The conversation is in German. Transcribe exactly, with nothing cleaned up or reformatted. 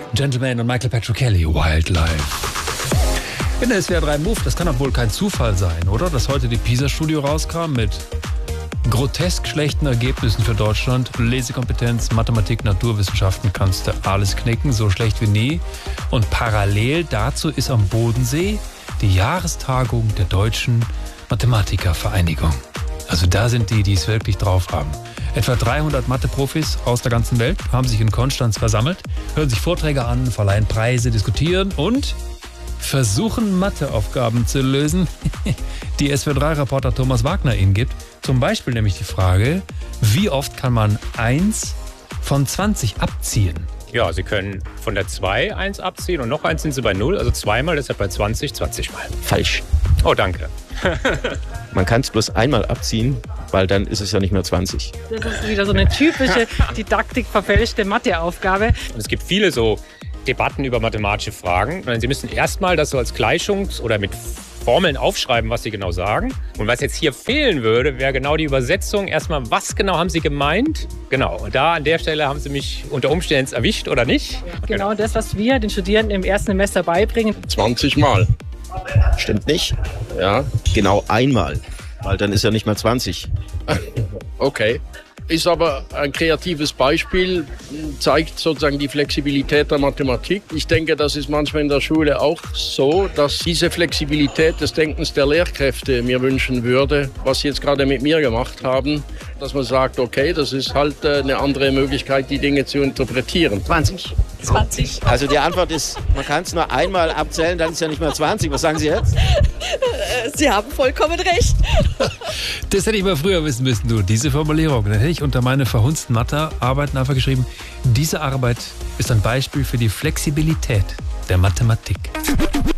Gentleman und Michael Petrochelli, Wildlife. In der S W R drei Move, das kann doch wohl kein Zufall sein, oder? Dass heute die PISA-Studie rauskam mit grotesk schlechten Ergebnissen für Deutschland. Lesekompetenz, Mathematik, Naturwissenschaften kannst du alles knicken, so schlecht wie nie. Und parallel dazu ist am Bodensee die Jahrestagung der Deutschen Mathematikervereinigung. Also da sind die, die es wirklich drauf haben. Etwa dreihundert Mathe-Profis aus der ganzen Welt haben sich in Konstanz versammelt, hören sich Vorträge an, verleihen Preise, diskutieren und versuchen, Matheaufgaben zu lösen, die S W R drei Reporter Thomas Wagner ihnen gibt. Zum Beispiel nämlich die Frage, wie oft kann man eins von zwanzig abziehen? Ja, Sie können von der zwei eins abziehen und noch eins sind Sie bei null, also zweimal, deshalb bei zwanzig, zwanzig Mal. Falsch. Oh, danke. Man kann es bloß einmal abziehen, weil dann ist es ja nicht mehr zwanzig. Das ist wieder so eine typische didaktikverfälschte Matheaufgabe. Und es gibt viele so Debatten über mathematische Fragen. Sie müssen erstmal das so als Gleichungs- oder mit Formeln aufschreiben, was Sie genau sagen. Und was jetzt hier fehlen würde, wäre genau die Übersetzung. Erstmal, was genau haben Sie gemeint? Genau. Und da an der Stelle haben Sie mich unter Umständen erwischt oder nicht? Ja, genau, genau das, was wir den Studierenden im ersten Semester beibringen. zwanzig Mal. Stimmt nicht. Ja, genau einmal. Weil dann ist ja nicht mehr zwanzig. Okay. Ist aber ein kreatives Beispiel, zeigt sozusagen die Flexibilität der Mathematik. Ich denke, das ist manchmal in der Schule auch so, dass diese Flexibilität des Denkens der Lehrkräfte mir wünschen würde, was sie jetzt gerade mit mir gemacht haben, dass man sagt, okay, das ist halt eine andere Möglichkeit, die Dinge zu interpretieren. zwanzig. zwanzig. Also die Antwort ist, man kann es nur einmal abzählen, dann ist ja nicht mehr zwanzig. Was sagen Sie jetzt? Sie haben vollkommen recht. Das hätte ich mal früher wissen müssen, du. Diese Formulierung. Dann hätte ich unter meine verhunzten Mathe-Arbeiten einfach geschrieben, diese Arbeit ist ein Beispiel für die Flexibilität der Mathematik.